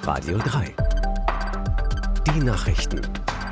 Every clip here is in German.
Radio 3. Die Nachrichten.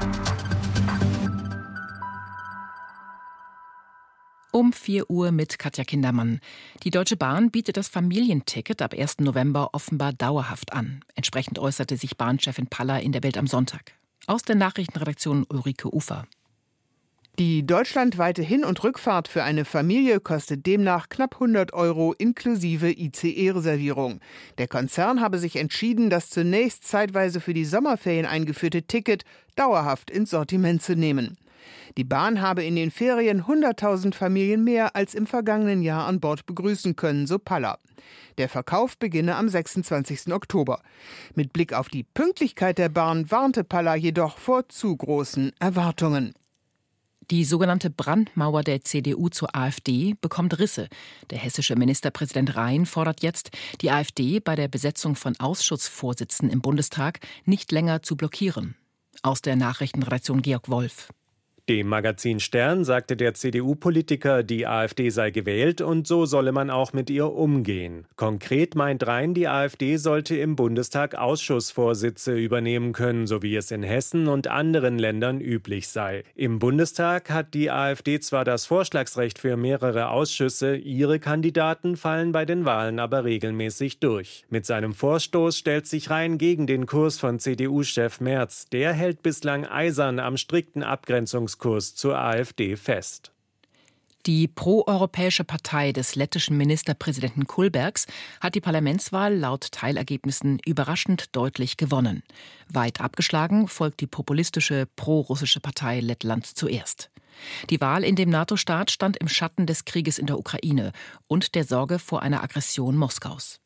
Um 4 Uhr mit Katja Kindermann. Die Deutsche Bahn bietet das Familienticket ab 1. November offenbar dauerhaft an. Entsprechend äußerte sich Bahnchefin Paller in der Welt am Sonntag. Aus der Nachrichtenredaktion Ulrike Ufer. Die deutschlandweite Hin- und Rückfahrt für eine Familie kostet demnach knapp 100 € inklusive ICE-Reservierung. Der Konzern habe sich entschieden, das zunächst zeitweise für die Sommerferien eingeführte Ticket dauerhaft ins Sortiment zu nehmen. Die Bahn habe in den Ferien 100.000 Familien mehr als im vergangenen Jahr an Bord begrüßen können, so Paller. Der Verkauf beginne am 26. Oktober. Mit Blick auf die Pünktlichkeit der Bahn warnte Paller jedoch vor zu großen Erwartungen. Die sogenannte Brandmauer der CDU zur AfD bekommt Risse. Der hessische Ministerpräsident Rhein fordert jetzt, die AfD bei der Besetzung von Ausschussvorsitzenden im Bundestag nicht länger zu blockieren. Aus der Nachrichtenredaktion Georg Wolf. Dem Magazin Stern sagte der CDU-Politiker, die AfD sei gewählt und so solle man auch mit ihr umgehen. Konkret meint Rhein, die AfD sollte im Bundestag Ausschussvorsitze übernehmen können, so wie es in Hessen und anderen Ländern üblich sei. Im Bundestag hat die AfD zwar das Vorschlagsrecht für mehrere Ausschüsse, ihre Kandidaten fallen bei den Wahlen aber regelmäßig durch. Mit seinem Vorstoß stellt sich Rhein gegen den Kurs von CDU-Chef Merz. Der hält bislang eisern am strikten Abgrenzungskurs zur AfD fest. Die proeuropäische Partei des lettischen Ministerpräsidenten Kullbergs hat die Parlamentswahl laut Teilergebnissen überraschend deutlich gewonnen. Weit abgeschlagen folgt die populistische prorussische Partei Lettland zuerst. Die Wahl in dem NATO-Staat stand im Schatten des Krieges in der Ukraine und der Sorge vor einer Aggression Moskaus.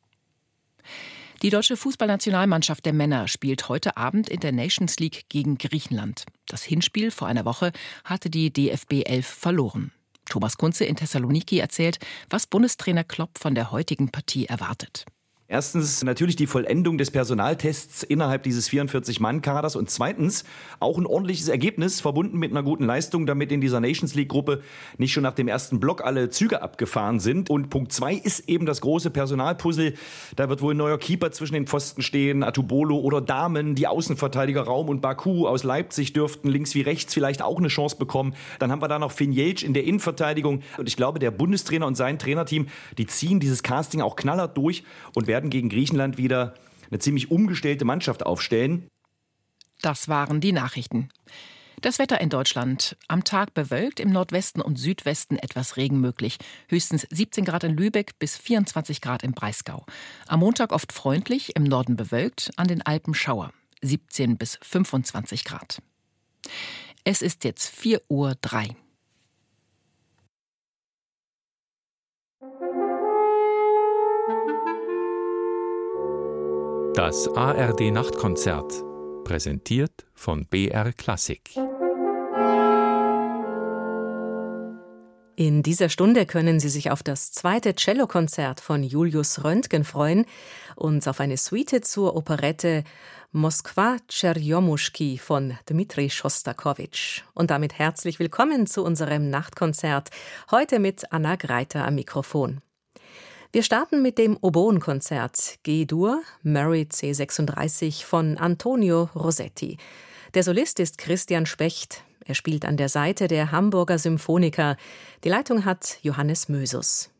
Die deutsche Fußballnationalmannschaft der Männer spielt heute Abend in der Nations League gegen Griechenland. Das Hinspiel vor einer Woche hatte die DFB 11 verloren. Thomas Kunze in Thessaloniki erzählt, was Bundestrainer Klopp von der heutigen Partie erwartet. Erstens natürlich die Vollendung des Personaltests innerhalb dieses 44-Mann-Kaders und zweitens auch ein ordentliches Ergebnis, verbunden mit einer guten Leistung, damit in dieser Nations-League-Gruppe nicht schon nach dem ersten Block alle Züge abgefahren sind. Und Punkt 2 ist eben das große Personalpuzzle. Da wird wohl ein neuer Keeper zwischen den Pfosten stehen, Atubolo oder Dahmen, die Außenverteidiger Raum und Baku aus Leipzig dürften links wie rechts vielleicht auch eine Chance bekommen. Dann haben wir da noch Finn Jeltsch in der Innenverteidigung. Und ich glaube, der Bundestrainer und sein Trainerteam, die ziehen dieses Casting auch knallhart durch und werden gegen Griechenland wieder eine ziemlich umgestellte Mannschaft aufstellen. Das waren die Nachrichten. Das Wetter in Deutschland. Am Tag bewölkt, im Nordwesten und Südwesten etwas Regen möglich. Höchstens 17 Grad in Lübeck bis 24 Grad im Breisgau. Am Montag oft freundlich, im Norden bewölkt, an den Alpen Schauer. 17 bis 25 Grad. Es ist jetzt 4:03 Uhr. Das ARD-Nachtkonzert, präsentiert von BR Klassik. In dieser Stunde können Sie sich auf das zweite Cellokonzert von Julius Röntgen freuen und auf eine Suite zur Operette Moskwa Tscherjomuschki von Dmitri Schostakowitsch. Und damit herzlich willkommen zu unserem Nachtkonzert, heute mit Anna Greiter am Mikrofon. Wir starten mit dem Oboenkonzert G-Dur, Murray C36 von Antonio Rossetti. Der Solist ist Christian Specht. Er spielt an der Seite der Hamburger Symphoniker. Die Leitung hat Johannes Mösus.